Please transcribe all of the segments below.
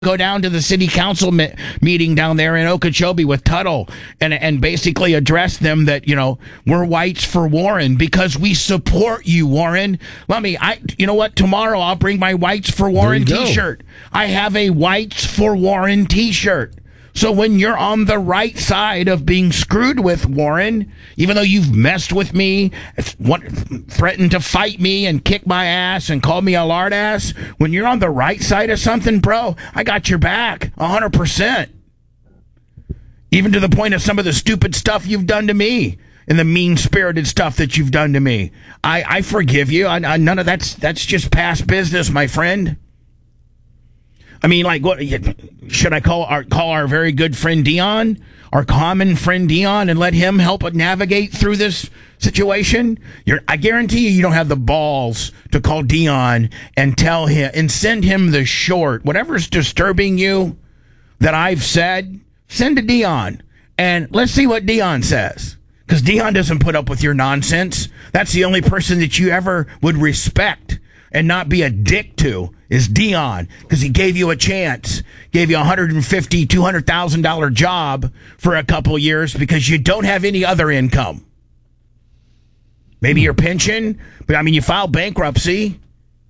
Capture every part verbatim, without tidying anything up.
go down to the city council me- meeting down there in Okeechobee with Tuttle and and basically address them that, you know, we're whites for Warren because we support you, Warren. Let me, I, you know what? Tomorrow I'll bring my Whites for Warren t-shirt. I have a Whites for Warren t-shirt. So when you're on the right side of being screwed with, Warren, even though you've messed with me, threatened to fight me and kick my ass and call me a lard ass, when you're on the right side of something, bro, I got your back one hundred percent. Even to the point of some of the stupid stuff you've done to me and the mean-spirited stuff that you've done to me. I, I forgive you. I, I, none of that's that's just past business, my friend. I mean, like, what should I call our call our very good friend Dion, our common friend Dion, and let him help navigate through this situation? You're, I guarantee you, you don't have the balls to call Dion and tell him and send him the short, whatever's disturbing you that I've said. Send to Dion, and let's see what Dion says. Because Dion doesn't put up with your nonsense. That's the only person that you ever would respect and not be a dick to is Dion, because he gave you a chance, gave you a one hundred fifty thousand dollars, two hundred thousand dollars job for a couple years because you don't have any other income. Maybe your pension, but I mean, you filed bankruptcy.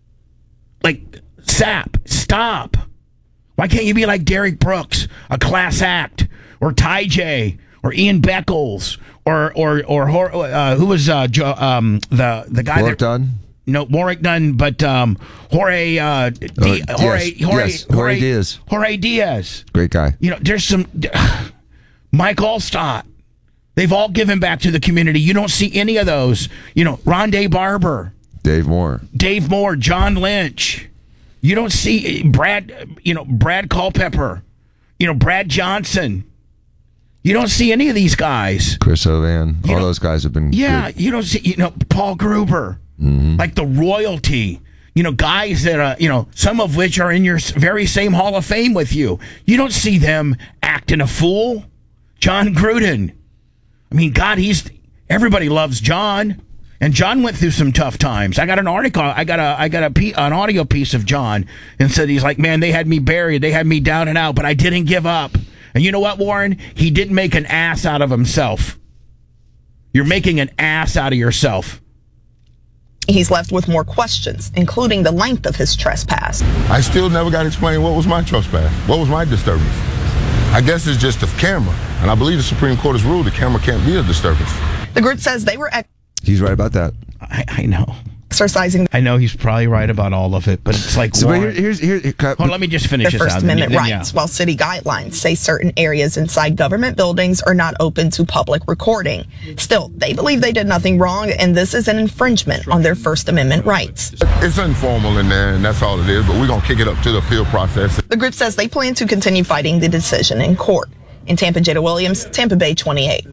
Like, sap, stop. Why can't you be like Derek Brooks, a class act, or Ty J, or Ian Beckles, or or or uh, who was uh, Joe, um, the the guy Warwick that Dunn? No, Warwick Dunn, but um, Jorge, uh, D- uh, Jorge, yes, Jorge, yes, Jorge, Jorge Diaz. Jorge Diaz. Great guy. You know, there's some Mike Allstott. They've all given back to the community. You don't see any of those. You know, Rondé Barber, Dave Moore, Dave Moore, John Lynch. You don't see Brad. You know, Brad Culpepper. You know, Brad Johnson. You don't see any of these guys. Chris Ovan. You all know, those guys have been. Yeah, good. you don't see. You know, Paul Gruber. Mm-hmm. Like the royalty, you know, guys that are, you know, some of which are in your very same Hall of Fame with you. You don't see them acting a fool. John Gruden. I mean, God, he's, everybody loves John. And John went through some tough times. I got an article, I got a, I got a, an audio piece of John and said, he's like, man, they had me buried. They had me down and out, but I didn't give up. And you know what, Warren? He didn't make an ass out of himself. You're making an ass out of yourself. He's left with more questions, including the length of his trespass. I still never got explained what was my trespass. What was my disturbance? I guess it's just the camera. And I believe the Supreme Court has ruled the camera can't be a disturbance. The group says they were ex- He's right about that. I, I know. exercising. I know he's probably right about all of it, but it's like, so Warren, here, here's here. Hold on, let me just finish their this First out. Amendment then, rights, yeah. while city guidelines say certain areas inside government buildings are not open to public recording. Still, they believe they did nothing wrong, and this is an infringement on their First Amendment rights. It's informal in there, and that's all it is, but we're going to kick it up to the appeal process. The group says they plan to continue fighting the decision in court. In Tampa, Jada Williams, Tampa Bay twenty-eight.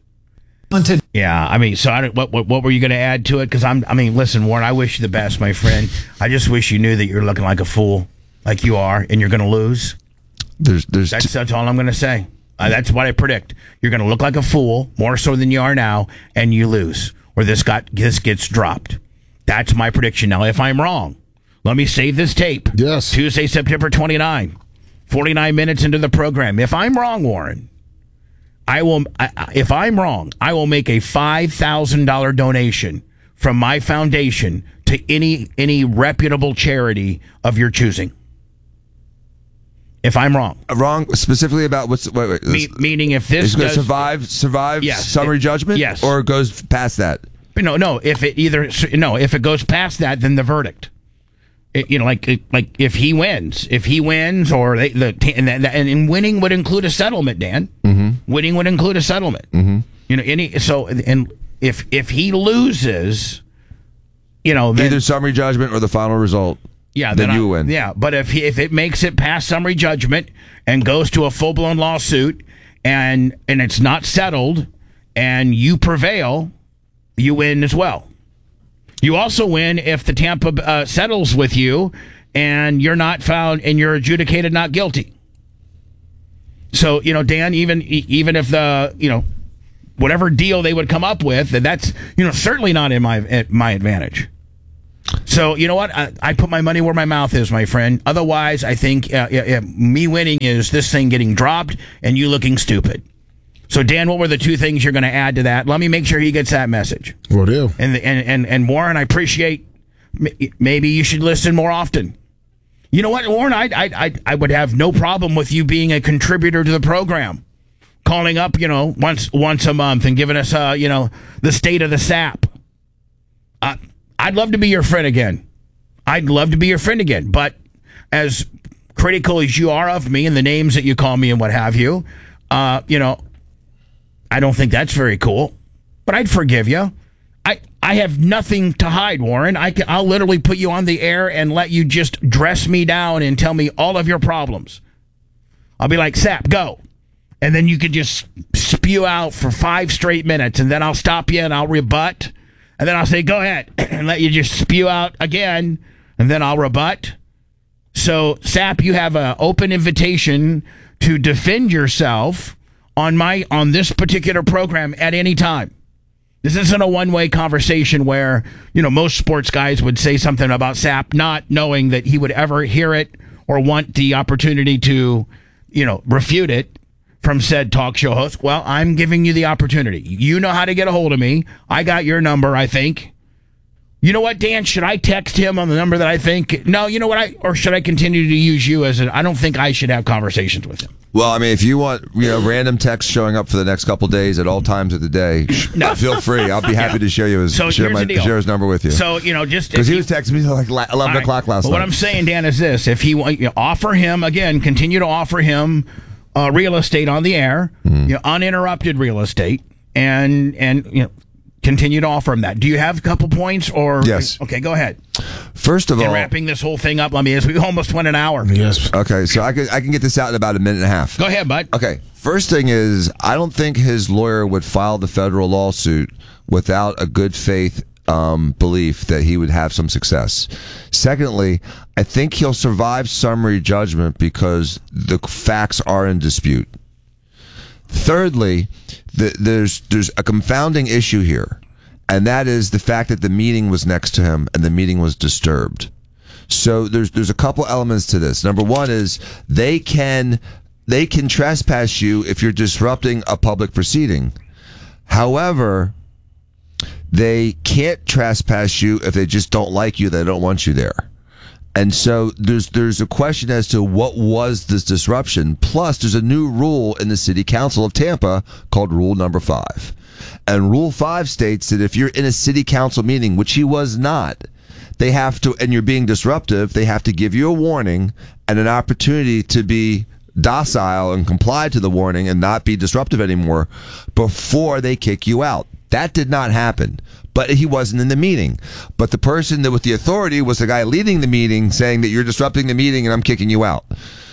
Yeah, I mean, so I don't, what, what what were you going to add to it? Because I'm, I mean, listen, Warren, I wish you the best, my friend. I just wish you knew that you're looking like a fool, like you are, and you're going to lose. There's, there's. That's that's all I'm going to say. Uh, that's what I predict. You're going to look like a fool, more so than you are now, and you lose, or this got this gets dropped. That's my prediction. Now, if I'm wrong, let me save this tape. Yes. Tuesday, September twenty-ninth, forty-nine minutes into the program. If I'm wrong, Warren, I will. I, if I'm wrong, I will make a five thousand dollar donation from my foundation to any any reputable charity of your choosing. If I'm wrong, Wrong specifically about what's wait, wait, Me, meaning if this is going to does, survive survive Yes, summary it- judgment, yes. or it goes past that. no, no. If it either no, if it goes past that, then the verdict. It, you know, like like if he wins, if he wins, or they, the and, and and winning would include a settlement, Dan. Mm-hmm. Winning would include a settlement. Mm-hmm. You know, any so and if if he loses, you know, then, Either summary judgment or the final result. yeah, then, then you I, win. Yeah, but if he, if it makes it past summary judgment and goes to a full blown lawsuit and and it's not settled and you prevail, you win as well. You also win if the Tampa uh, settles with you and you're not found and you're adjudicated not guilty. So, you know, Dan, even even if the, you know, whatever deal they would come up with, that's, you know, certainly not in my at my advantage. So, you know what? I, I put my money where my mouth is, my friend. Otherwise, I think uh, uh, uh, me winning is this thing getting dropped and you looking stupid. So, Dan, what were the two things you're going to add to that? Let me make sure he gets that message. Will do. And, and, and, and Warren, I appreciate maybe you should listen more often. You know what, Warren? I, I, I, I would have no problem with you being a contributor to the program. Calling up, you know, once once a month and giving us, uh, you know, the state of the S A P. Uh, I'd love to be your friend again. I'd love to be your friend again. But as critical as you are of me and the names that you call me and what have you, uh, you know, I don't think that's very cool. But I'd forgive you. I, I have nothing to hide, Warren. I can, I'll literally put you on the air and let you just dress me down and tell me all of your problems. I'll be like, Sap, go. And then you could just spew out for five straight minutes, and then I'll stop you and I'll rebut. And then I'll say, go ahead, and let you just spew out again, and then I'll rebut. So, Sap, you have an open invitation to defend yourself on my on this particular program at any time. This isn't a one-way conversation where, you know, most sports guys would say something about Sap not knowing that he would ever hear it or want the opportunity to, you know, refute it from said talk show host. Well, I'm giving you the opportunity. You know how to get a hold of me. I got your number, I think. You know what, Dan? Should I text him on the number that I think? No, you know what? I Or should I continue to use you as a... I don't think I should have conversations with him. Well, I mean, if you want, you know, random text showing up for the next couple days at all times of the day, no. feel free. I'll be happy yeah. to share you his so share, my, share his number with you. So, you know, just because he was texting me like eleven right. o'clock last but night. What I'm saying, Dan, is this: if he you know, offer him again, continue to offer him uh, real estate on the air, mm. you know, uninterrupted real estate, and and you know. Continue to offer him that. Do you have a couple points? Or yes. Okay, go ahead. First of and all, wrapping this whole thing up, let me. As we almost went an hour. Yes. Okay, so I can I can get this out in about a minute and a half. Go ahead, bud. Okay. First thing is, I don't think his lawyer would file the federal lawsuit without a good faith um, belief that he would have some success. Secondly, I think he'll survive summary judgment because the facts are in dispute. Thirdly, the, there's there's a confounding issue here, and that is the fact that the meeting was next to him and the meeting was disturbed. So there's there's a couple elements to this. Number one is they can they can trespass you if you're disrupting a public proceeding. However, they can't trespass you if they just don't like you, they don't want you there. And so there's there's a question as to what was this disruption. Plus, there's a new rule in the City Council of Tampa called Rule Number Five. And Rule Five states that if you're in a City Council meeting, which he was not, they have to, and you're being disruptive, they have to give you a warning and an opportunity to be docile and comply to the warning and not be disruptive anymore before they kick you out. That did not happen. But he wasn't in the meeting. But the person that with the authority was the guy leading the meeting saying that you're disrupting the meeting and I'm kicking you out.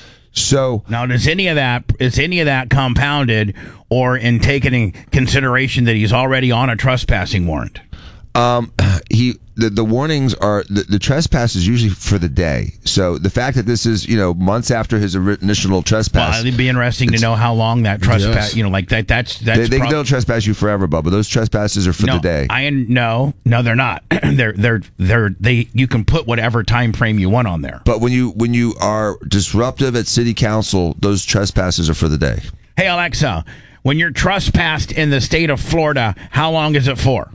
So now, does any of that is any of that compounded or in taking in consideration that he's already on a trespassing warrant? Um, he the, the warnings are the, the trespass is usually for the day. So the fact that this is, you know, months after his initial trespass, well, it'd be interesting to know how long that trespass. Yes. You know, like that. That's that's. They, they prob- don't trespass you forever, Bubba. Those trespasses are for no, the day. I no, no, they're not. they're they're they're they. You can put whatever time frame you want on there. But when you when you are disruptive at City Council, those trespasses are for the day. Hey Alexa, when you're trespassed in the state of Florida, how long is it for?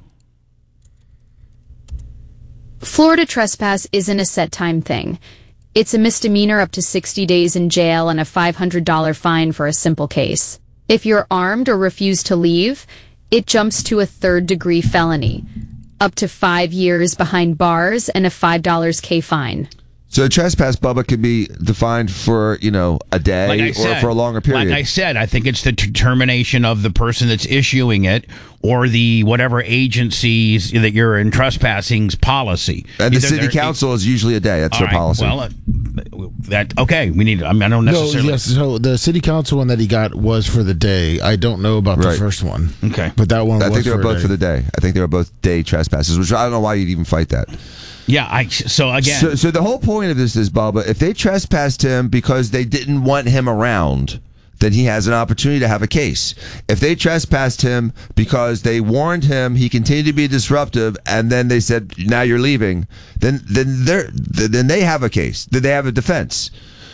Florida trespass isn't a set time thing. It's a misdemeanor up to sixty days in jail and a five hundred dollars fine for a simple case. If you're armed or refuse to leave, it jumps to a third degree felony, up to five years behind bars and a five dollars K fine. So a trespass, Bubba, could be defined for, you know, a day like or said, for a longer period. Like I said, I think it's the determination of the person that's issuing it or the whatever agencies that you're in trespassing's policy. And the Either City Council is usually a day. That's their right, policy. Well, uh, that okay. We need. I mean, I don't necessarily. No, yes. So the City Council one that he got was for the day. I don't know about right. the first one. Okay, but that one. I was think they were for both day. for the day. I think they were both day trespasses, which I don't know why you'd even fight that. Yeah, I so again. So, so the whole point of this is, Bubba, if they trespassed him because they didn't want him around, then he has an opportunity to have a case. If they trespassed him because they warned him he continued to be disruptive, and then they said, now you're leaving, then then they're then they have a case. Then they have a defense.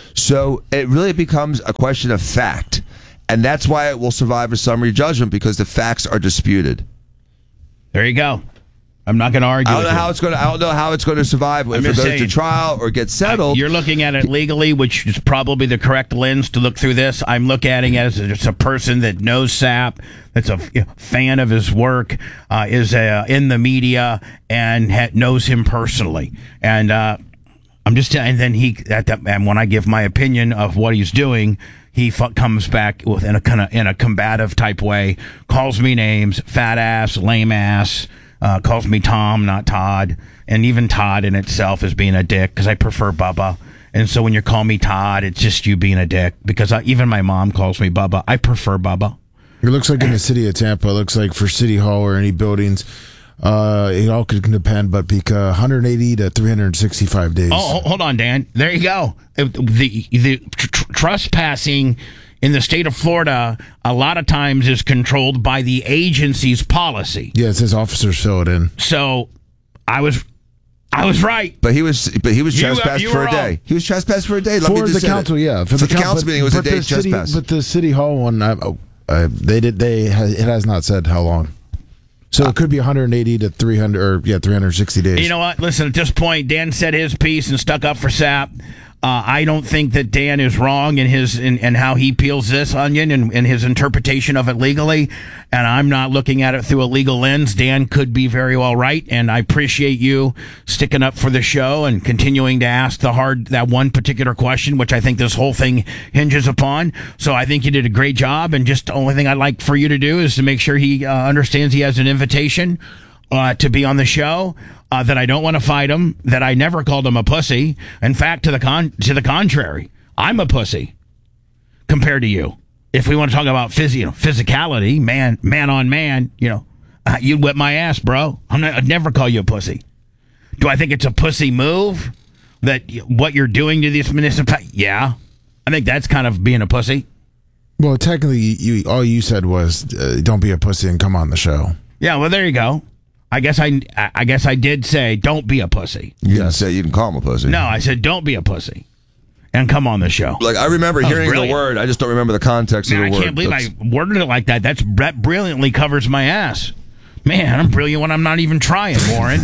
So it really becomes a question of fact. And that's why it will survive a summary judgment, because the facts are disputed. There you go. I'm not going to argue. I don't with know you. how it's going to. I don't know how it's going to survive if it goes saying, to trial or gets settled. You're looking at it legally, which is probably the correct lens to look through this. I'm looking at it as just a person that knows Sapp, that's a fan of his work, uh, is uh, in the media and ha- knows him personally, and uh, I'm just. And then he at that, and when I give my opinion of what he's doing, he f- comes back with in a kind of in a combative type way, calls me names, fat ass, lame ass. Uh, calls me Tom, not Todd, and even Todd in itself is being a dick because I prefer Bubba. And so when you call me Todd, it's just you being a dick because I, even my mom calls me Bubba. I prefer Bubba. It looks like in the city of Tampa, it looks like for City Hall or any buildings, uh, it all could depend, but because one hundred eighty to three hundred sixty-five days. Oh, hold on, Dan. There you go. The the tr- tr- trespassing in the state of Florida a lot of times is controlled by the agency's policy. Yeah, it says officers fill it in. So I was I was right. But he was but he was You, uh, trespassed you for were a day. wrong. He was trespassed for a day. Let me For just the say council, that. yeah. For the, council but- meeting, it was a but day the city, trespass. But the City Hall one, I, uh, they did. They it has not said how long. So it could be one hundred eighty to three hundred, or yeah, three hundred sixty days. You know what? Listen, at this point, Dan said his piece and stuck up for Sapp. Uh, I don't think that Dan is wrong in his in, in how he peels this onion and, and his interpretation of it legally. And I'm not looking at it through a legal lens. Dan could be very well right, and I appreciate you sticking up for the show and continuing to ask the hard that one particular question, which I think this whole thing hinges upon. So I think you did a great job. And just the only thing I'd like for you to do is to make sure he uh, understands he has an invitation Uh, to be on the show, uh, that I don't want to fight him, that I never called him a pussy. In fact, to the con- to the contrary, I'm a pussy compared to you. If we want to talk about phys- you know, physicality, man, man on man, you know, uh, you'd whip my ass, bro. I'm not, I'd never call you a pussy. Do I think it's a pussy move that what you're doing to these municipalities? Yeah, I think that's kind of being a pussy. Well, technically, you all you said was uh, don't be a pussy and come on the show. Yeah, well, there you go. I guess I, I guess I did say don't be a pussy. You didn't say you didn't call him a pussy. No, I said don't be a pussy, and come on the show. Like, I remember That was hearing brilliant. the word. I just don't remember the context Man, of I the word. can't believe That's- I worded it like that. That's that brilliantly covers my ass. Man, I'm brilliant when I'm not even trying, Warren.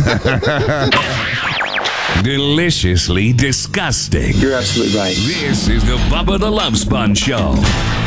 Deliciously disgusting. You're absolutely right. This is the Bubba the Love Sponge Show.